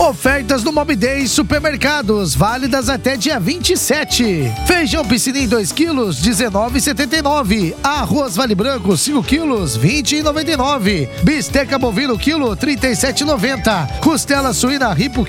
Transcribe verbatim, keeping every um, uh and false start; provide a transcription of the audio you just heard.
Ofertas no Mob Day Supermercados, válidas até dia vinte e sete. Feijão piscininho dois quilos, dezenove reais e setenta e nove centavos. Arroz Vale Branco cinco quilos, vinte reais e noventa e nove centavos. Bisteca bovino quilo, trinta e sete reais e noventa centavos. Costela suína Ripo